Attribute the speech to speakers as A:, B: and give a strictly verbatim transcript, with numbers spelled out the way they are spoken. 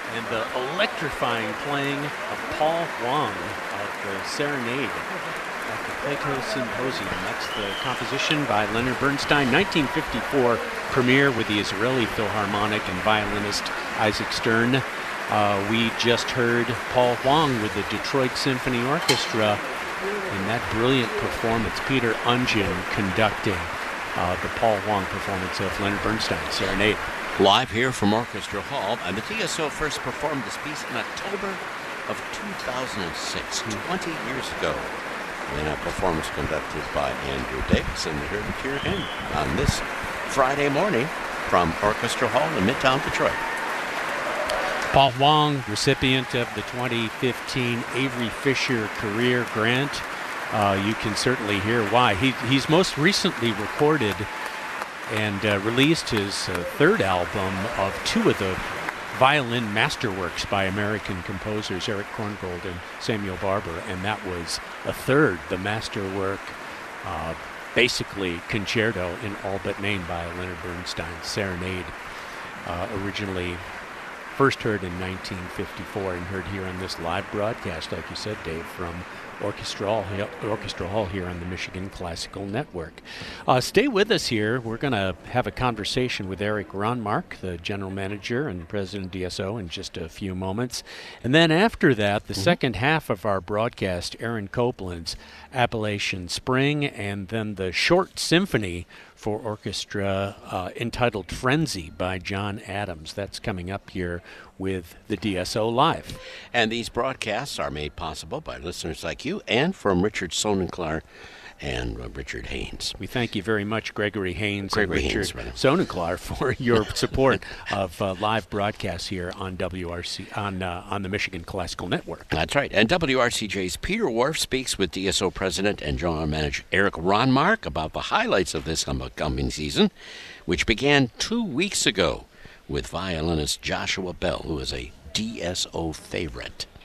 A: And the electrifying playing of Paul Wong of the Serenade at the Plato Symposium. That's the composition by Leonard Bernstein, nineteen fifty-four premiere with the Israeli Philharmonic and violinist Isaac Stern. Uh, we just heard Paul Wong with the Detroit Symphony Orchestra in that brilliant performance. Peter Ungen conducting uh, the Paul Wong performance of Leonard Bernstein's Serenade.
B: Live here from Orchestra Hall, and the D S O first performed this piece in October of two thousand six, twenty years ago, in a performance conducted by Andrew Davis, and we heard it here again on this Friday morning from Orchestra Hall in Midtown Detroit.
A: Paul Wong, recipient of the twenty fifteen Avery Fisher Career Grant. Uh, you can certainly hear why. He, he's most recently recorded and uh, released his uh, third album of two of the violin masterworks by American composers Eric Korngold and Samuel Barber, and that was a third, the masterwork, uh, basically concerto in all but name by Leonard Bernstein's Serenade, uh, originally first heard in nineteen fifty-four and heard here on this live broadcast, like you said, Dave, from Orchestra Hall, Orchestra Hall here on the Michigan Classical Network. Uh, stay with us here. We're going to have a conversation with Eric Ronmark, the general manager and president of D S O, in just a few moments. And then after that, the mm-hmm. second half of our broadcast, Aaron Copland's Appalachian Spring, and then the short symphony for orchestra uh, entitled Frenzy by John Adams. That's coming up here with the D S O Live.
B: And these broadcasts are made possible by listeners like you and from Richard Sonenklar and uh, Richard Haynes.
A: We thank you very much, Gregory Haynes
B: Gregory
A: and Richard
B: Haynes,
A: Sonenklar, for your support of uh, live broadcasts here on W R C, on uh, on the Michigan Classical Network.
B: That's right. And W R C J's Peter Wharf speaks with D S O President and General Manager Eric Ronmark about the highlights of this upcoming season, which began two weeks ago with violinist Joshua Bell, who is a D S O favorite.